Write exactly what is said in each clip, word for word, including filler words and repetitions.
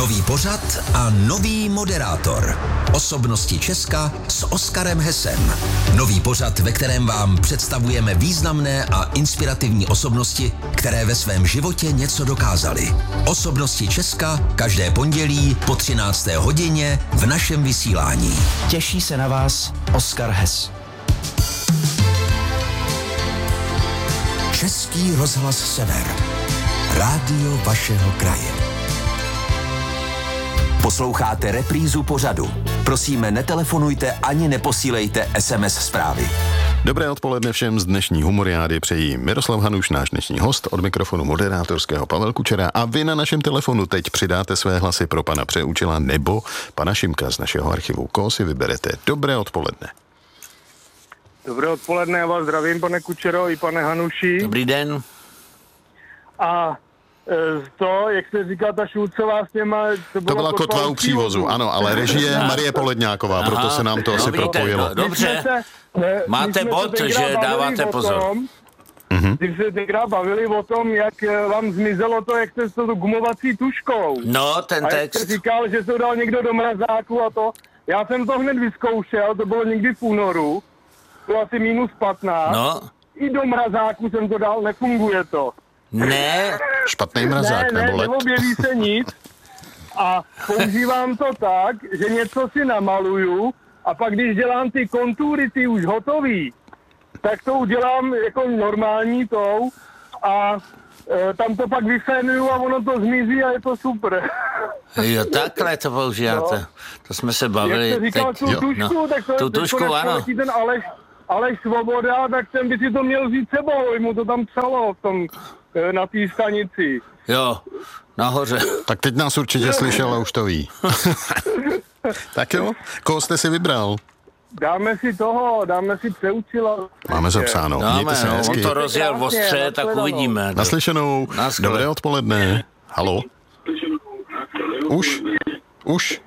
Nový pořad a nový moderátor. Osobnosti Česka s Oskarem Hesem. Nový pořad, ve kterém vám představujeme významné a inspirativní osobnosti, které ve svém životě něco dokázaly. Osobnosti Česka každé pondělí po třinácté hodině v našem vysílání. Těší se na vás Oskar Hes. Český rozhlas Sever. Rádio vašeho kraje. Posloucháte reprízu pořadu. Prosíme, netelefonujte ani neposílejte es em es zprávy. Dobré odpoledne všem z dnešní humoriády přejí Miroslav Hanuš, náš dnešní host, od mikrofonu moderátorského Pavel Kučera, a vy na našem telefonu teď přidáte své hlasy pro pana Přeučila nebo pana Šimka z našeho archivu. Koho si vyberete? Dobré odpoledne. Dobré odpoledne, já vás zdravím, pane Kučero i pane Hanuši. Dobrý den. A to, jak se říká ta Šulcová s těma... To, to byla kotva u přívozu, ano, ale režie Marie Poledňáková, Aha, proto se nám to no, asi víte, propojilo. No, dobře, se, máte bod, že dáváte pozor. Tom, mm-hmm. Když se tenkrát bavili o tom, jak vám zmizelo to, jak jste s tou gumovací tuškou. No, ten a text. A jak jste říkal, že se ho dal někdo do mrazáku a to. Já jsem to hned vyzkoušel, to bylo někdy v únoru. Bylo asi minus patnáct. No. I do mrazáku jsem to dal, nefunguje to. Ne. Špatný mrazák, ne, nebo ne, neobjeví se nic a používám to tak, že něco si namaluju a pak když dělám ty kontury, ty už hotový, tak to udělám jako normální tou a e, tam to pak vyfénuju a ono to zmizí a je to super. Jo, takhle to používáte. No. To jsme se bavili. Jak jste říkal teď. tu Jo, tušku, no. tak to, tu tušku, ano. ten Aleš, Aleš Svoboda, tak ten by si to měl vzít sebou, mu to tam psalo v tom, na té stanici. Jo, nahoře. Tak teď nás určitě slyšel a už to ví. Tak jo, koho jste si vybral? Dáme si toho, dáme si Přeučila. Máme zapsáno. Dáme, se no, on to rozjel v ostře, tak uvidíme. Naslyšenou. Dobré odpoledne. Haló? Už? Už?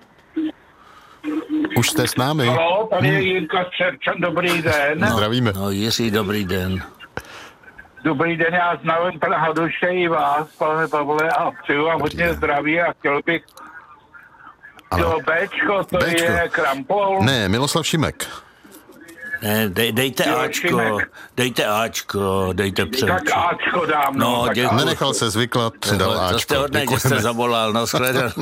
Už jste s námi? Haló, tady je Jirka Střepčan, dobrý den. No, zdravíme. No, Jiří, dobrý den. Dobrý den, já znám pana Hanuše i vás, pane Pavle, a přeju vám hodně zdraví a chtěl bych to Bčko, to Bčko. Je Krampol. Ne, Miloslav Šimek. Ne, dej, dejte jo, Ačko, Šimek. dejte Ačko, dejte Přeučil. Tak Ačko dám, no. no tak nenechal se zvyklat, dal Ačko. To jste hodně, že jste zavolal, no shledan.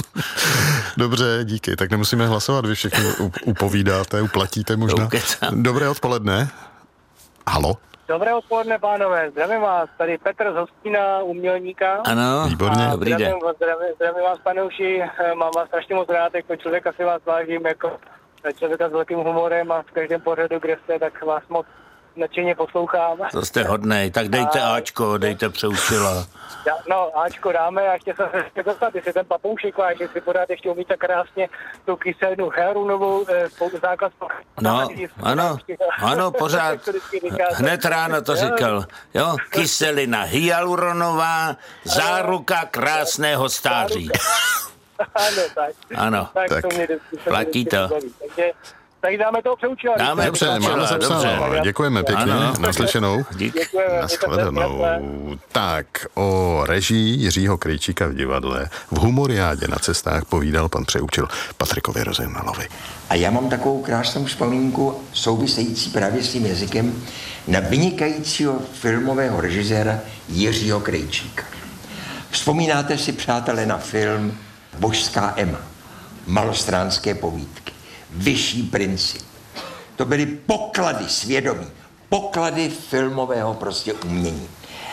Dobře, díky, tak nemusíme hlasovat, vy všichni upovídáte, uplatíte možná. Dobré odpoledne. Halo? Dobré odpoledne, pánové, zdravím vás, tady Petr z Hostína, umělníka. Ano, výborně. A dobrý den. Zdravím, zdravím vás, panouši, mám vás strašně moc rád, jako člověka si vás vážím, jako člověka s velkým humorem a v každém pořadu, kde jste, tak vás moc nadšeně poslouchám. To jste hodnej, tak dejte a... Ačko, dejte Přeučila. No, Ačko dáme a ještě se ještě dostat, jestli ten papoušek váš, jestli pořád ještě umíte krásně tu kyselinu herunovou eh, základ. No, ano, ano, pořád. Hned ráno to říkal. Jo, kyselina hyaluronová, záruka krásného stáří. Ano, tak. Ano, tak, tak to mě platí to. Takže, tak dáme toho Přeučila. Dáme dobře, Přeučila, máme zapsáno. dobře. Děkujeme pěkně. Ano. Naslyšenou. Dík. Nashledanou. Tak, o režii Jiřího Krejčíka v divadle v humoriádě na cestách povídal pan Přeučil Patrikovi Rozejmalovi. A já mám takovou krásnou vzpomínku související právě s tím jazykem na vynikajícího filmového režiséra Jiřího Krejčíka. Vzpomínáte si, přátelé, na film Božská Ema, Malostránské povídky, Vyšší princip. To byly poklady svědomí, poklady filmového prostě umění.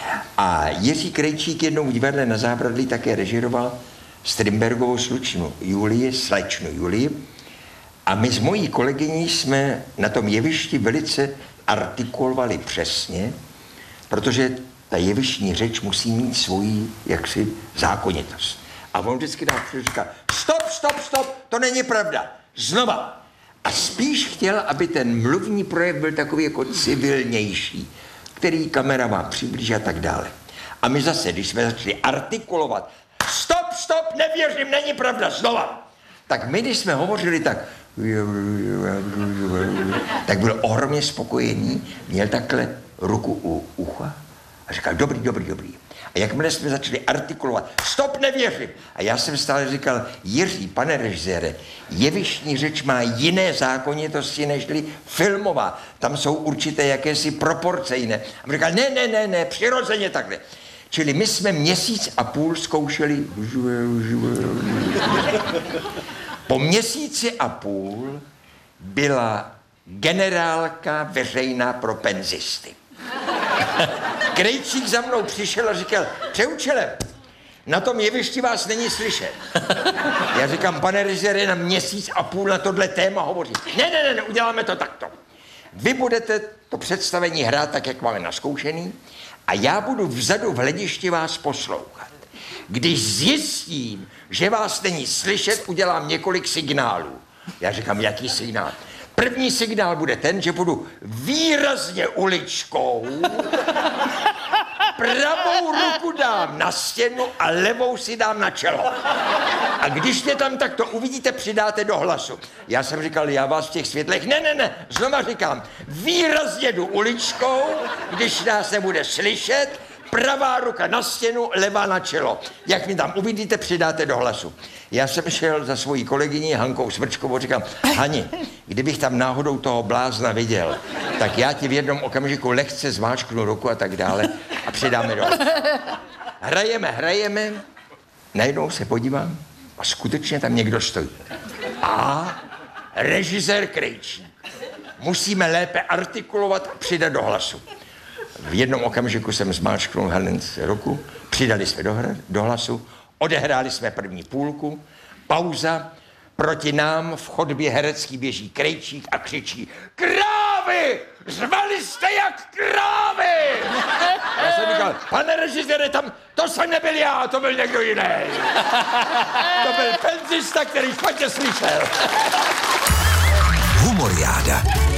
A Jiří Krejčík jednou v divadle na Zábradlí také režiroval Strindbergovou slučnu Julii, slečnu Julii. A my s mojí kolegyní jsme na tom jevišti velice artikulovali přesně, protože ta jevištní řeč musí mít svoji jaksi zákonitost. A on vždycky dá říká, stop, stop, stop, to není pravda, znova. A spíš chtěl, aby ten mluvní projev byl takový jako civilnější, který kamera vám přiblíží a tak dále. A my zase, když jsme začali artikulovat, stop, stop, nevěřím, není pravda, znova. Tak my, když jsme hovořili tak, tak byl ohromně spokojený, měl takhle ruku u ucha a říkal, dobrý, dobrý, dobrý. A jakmile jsme začali artikulovat, stop, nevěřím. A já jsem stále říkal, Jiří, pane režisére, jevištní řeč má jiné zákonitosti nežli filmová. Tam jsou určité jakési proporce jiné. A říkal, ne, ne, ne, ne, přirozeně takhle. Čili my jsme měsíc a půl zkoušeli. Po měsíci a půl byla generálka veřejná pro penzisty. Krejčík za mnou přišel a říkal, přeučele, na tom jevišti vás není slyšet. Já říkám, pane režisére, na měsíc a půl na tohle téma hovoří. Ne, ne, ne, ne, uděláme to takto. Vy budete to představení hrát tak, jak máme naskoušený, a já budu vzadu v hledišti vás poslouchat. Když zjistím, že vás není slyšet, udělám několik signálů. Já říkám, jaký signál? První signál bude ten, že budu výrazně uličkou, pravou ruku dám na stěnu a levou si dám na čelo. A když mě tam takto uvidíte, přidáte do hlasu. Já jsem říkal, já vás v těch světlech, ne, ne, ne, znova říkám, výrazně jdu uličkou, když nás nebude slyšet, pravá ruka na stěnu, levá na čelo. Jak mi tam uvidíte, přidáte do hlasu. Já jsem šel za svojí kolegyní Hankou Smrčkovou, říkám, Hani, kdybych tam náhodou toho blázna viděl, tak já ti v jednom okamžiku lehce zmáčknu ruku a tak dále a přidáme do hlasu. Hrajeme, hrajeme, najednou se podívám a skutečně tam někdo stojí. A režisér Krejčík. Musíme lépe artikulovat a přidat do hlasu. V jednom okamžiku jsem zmáčknul Helence ruku, přidali jsme do, hra, do hlasu, odehráli jsme první půlku, pauza, proti nám v chodbě herecký běží Krejčík a křičí krávy! Řvali jste jak krávy! Já jsem říkal, pane režisére, tam, to jsem nebyl já, to byl někdo jiný. To byl penzista, který špatně slyšel. Humoriáda.